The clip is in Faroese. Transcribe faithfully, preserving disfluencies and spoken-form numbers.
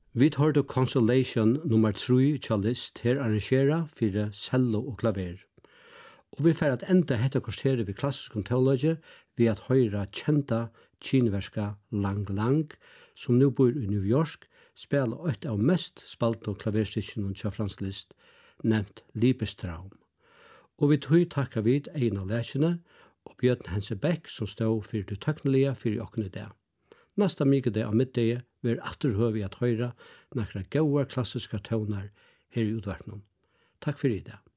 Vi tar då Consolation nummer tre til list her arrangera for cello og klaver. Og vi får at enda hetta kvarteret ved klassisk teologi ved at høyra kjenta kinverska Lang Lang, som nu bor i New York, spela ett av mest spalte klaverstikkene til Frans Liszt, nevnt Liebestraum. Og vi tog takka vid ein av lekene, og Bjørn Hense Beck, som stod for det tøknelige for i åkne det. Nesta mykje av middag vil atterhøve at høyra nakra gauar klassiska tøvnar her i utvartnum. Takk for i det.